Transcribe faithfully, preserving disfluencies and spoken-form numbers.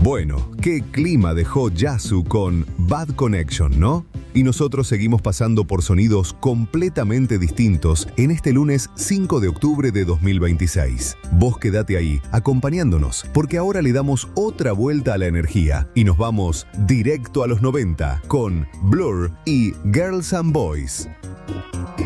Bueno, qué clima dejó Yasu con Bad Connection, ¿no? Y nosotros seguimos pasando por sonidos completamente distintos en este lunes cinco de octubre de dos mil veintiséis. Vos quedate ahí, acompañándonos, porque ahora le damos otra vuelta a la energía y nos vamos directo a los noventa con Blur y Girls and Boys.